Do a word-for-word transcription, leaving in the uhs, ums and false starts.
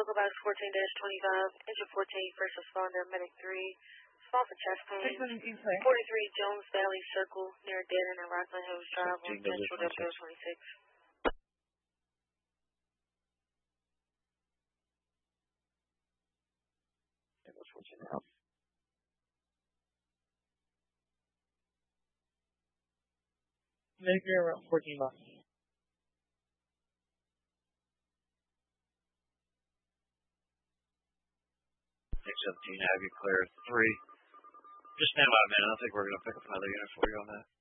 Local Box fourteen twenty-five, engine fourteen, first responder, medic three, small for chest pain. forty-three Jones Valley Circle, near Dead End and Rockland Hills Drive on Central W twenty-six. Maybe around fourteen miles. six seventeen, have you clear three. Just stand by, man. I think we're going to pick up another unit for you on that.